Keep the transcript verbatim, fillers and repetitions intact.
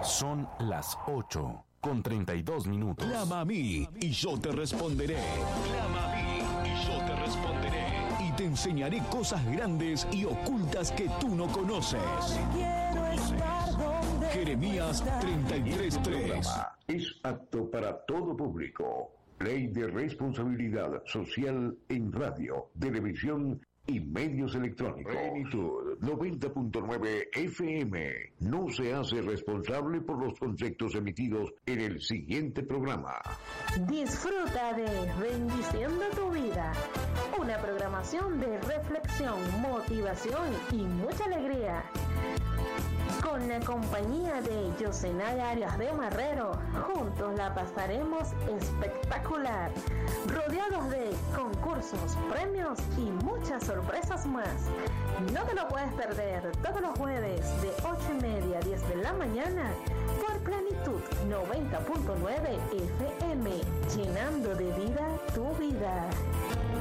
Son las ocho con treinta y dos minutos. Llama a mí y yo te responderé. Llama a mí y yo te responderé. Y te enseñaré cosas grandes y ocultas que tú no conoces. Jeremías treinta y tres tres. Es apto para todo público. Ley de responsabilidad social en radio, televisión y medios electrónicos. Plenitud noventa punto nueve F M no se hace responsable por los conceptos emitidos en el siguiente programa. Disfruta de Bendiciendo tu Vida, una programación de reflexión, motivación y mucha alegría. Con la compañía de Yosenay Arias de Marrero, juntos la pasaremos espectacular, rodeados de concursos, premios y muchas sorpresas más. No te lo puedes perder todos los jueves de ocho y media a diez de la mañana por Plenitud noventa punto nueve F M, llenando de vida tu vida.